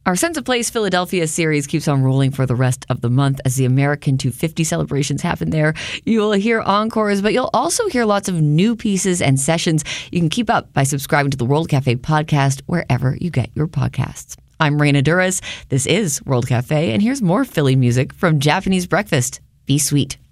Our Sense of Place Philadelphia series keeps on rolling for the rest of the month as the American 250 celebrations happen there. You will hear encores, but you'll also hear lots of new pieces and sessions. You can keep up by subscribing to the World Cafe podcast wherever you get your podcasts. I'm Raina Duras. This is World Cafe, and here's more Philly music from Japanese Breakfast. Be sweet.